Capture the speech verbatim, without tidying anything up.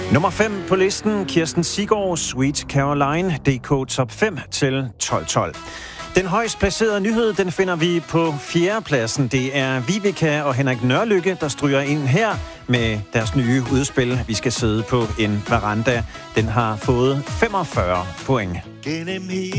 Nummer fem på listen, Kirsten Siggaard, Sweet Caroline, D K Top fem til tolv tolv. Den højst placerede nyhed, den finder vi på fjerdepladsen. Det er Viveka og Henrik Nørlykke, der stryger ind her med deres nye udspil. Vi skal sidde på en veranda. Den har fået femogfyrre point.